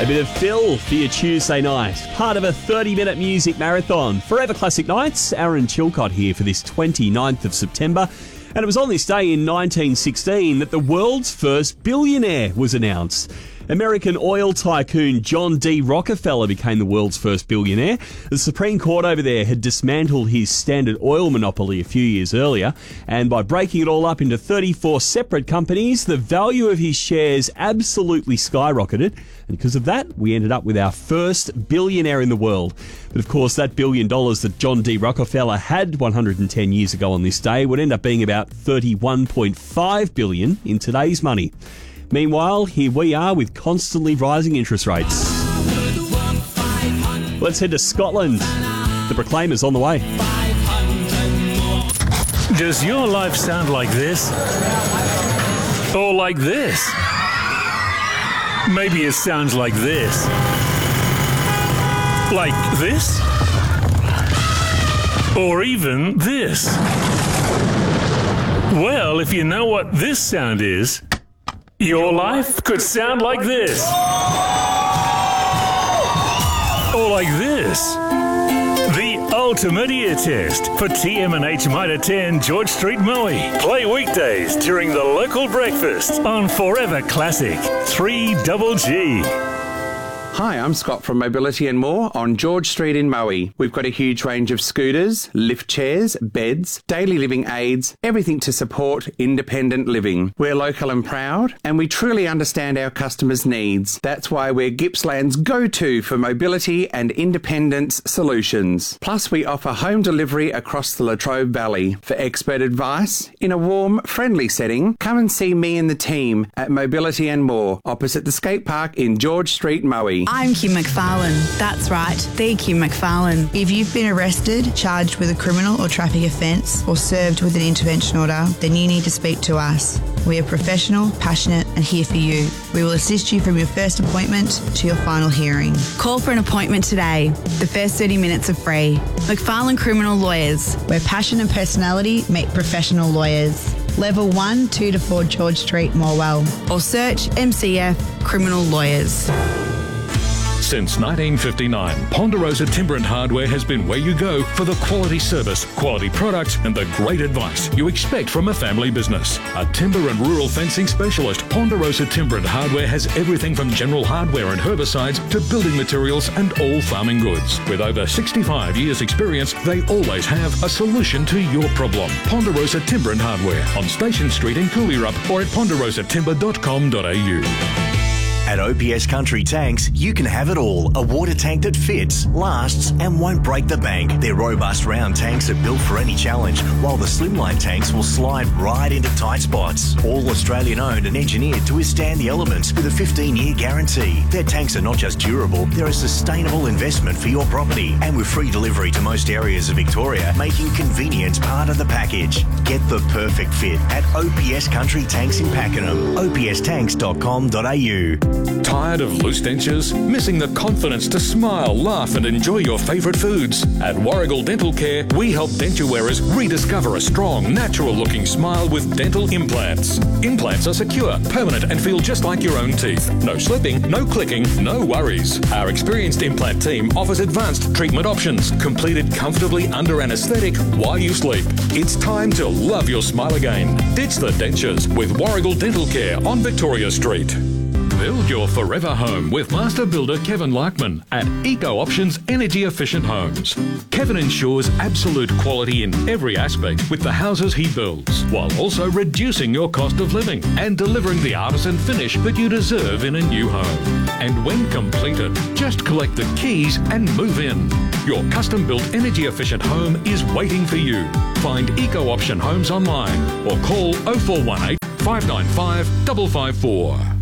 A bit of Phil for your Tuesday night. Part of a 30-minute music marathon. Forever Classic Nights. Aaron Chilcott here for this 29th of September. And it was on this day in 1916 that the world's first billionaire was announced. American oil tycoon John D. Rockefeller became the world's first billionaire. The Supreme Court over there had dismantled his Standard Oil monopoly a few years earlier, and by breaking it all up into 34 separate companies, the value of his shares absolutely skyrocketed, and because of that, we ended up with our first billionaire in the world. But of course, that $1 billion that John D. Rockefeller had 110 years ago on this day would end up being about $31.5 billion in today's money. Meanwhile, here we are with constantly rising interest rates. Let's head to Scotland. The Proclaimers on the way. Does your life sound like this? Or like this? Maybe it sounds like this. Like this? Or even this? Well, if you know what this sound is, your life could sound like this. Or like this. The ultimate ear test for TM&H Mitre 10 George Street, Maui. Play weekdays during the local breakfast on Forever Classic 3GG. Hi, I'm Scott from Mobility and More on George Street in Maui. We've got a huge range of scooters, lift chairs, beds, daily living aids, everything to support independent living. We're local and proud, and we truly understand our customers' needs. That's why we're Gippsland's go-to for mobility and independence solutions. Plus, we offer home delivery across the Latrobe Valley. For expert advice, in a warm, friendly setting, come and see me and the team at Mobility and More, opposite the skate park in George Street, Maui. I'm Kim McFarlane. That's right, the Kim McFarlane. If you've been arrested, charged with a criminal or traffic offence, or served with an intervention order, then you need to speak to us. We are professional, passionate and here for you. We will assist you from your first appointment to your final hearing. Call for an appointment today. The first 30 minutes are free. McFarlane Criminal Lawyers, where passion and personality meet professional lawyers. Level 1, 2 to 4 George Street, Morwell. Or search MCF Criminal Lawyers. Since 1959, Ponderosa Timber and Hardware has been where you go for the quality service, quality products and the great advice you expect from a family business. A timber and rural fencing specialist, Ponderosa Timber and Hardware has everything from general hardware and herbicides to building materials and all farming goods. With over 65 years experience, they always have a solution to your problem. Ponderosa Timber and Hardware on Station Street in Cooleyrup or at ponderosatimber.com.au. At OPS Country Tanks, you can have it all. A water tank that fits, lasts and won't break the bank. Their robust round tanks are built for any challenge, while the slimline tanks will slide right into tight spots. All Australian owned and engineered to withstand the elements with a 15-year guarantee. Their tanks are not just durable, they're a sustainable investment for your property. And with free delivery to most areas of Victoria, making convenience part of the package. Get the perfect fit at OPS Country Tanks in Pakenham. opstanks.com.au. Tired of loose dentures? Missing the confidence to smile, laugh and enjoy your favourite foods? At Warrigal Dental Care, we help denture wearers rediscover a strong, natural-looking smile with dental implants. Implants are secure, permanent and feel just like your own teeth. No slipping, no clicking, no worries. Our experienced implant team offers advanced treatment options, completed comfortably under anaesthetic while you sleep. It's time to love your smile again. Ditch the dentures with Warrigal Dental Care on Victoria Street. Build your forever home with master builder Kevin Larkman at Eco Options Energy Efficient Homes. Kevin ensures absolute quality in every aspect with the houses he builds, while also reducing your cost of living and delivering the artisan finish that you deserve in a new home. And when completed, just collect the keys and move in. Your custom-built energy-efficient home is waiting for you. Find Eco Option Homes online or call 0418 595 554.